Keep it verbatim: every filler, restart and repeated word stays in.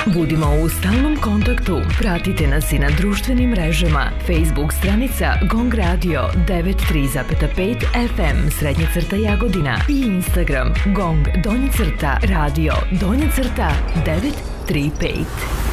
Budimo u stalnom kontaktu. Pratite nas i na društvenim mrežama. Facebook stranica Gong Radio devet tri pet F M srednja crta Jagodina i Instagram Gong donja crta radio donja crta devet tri pet.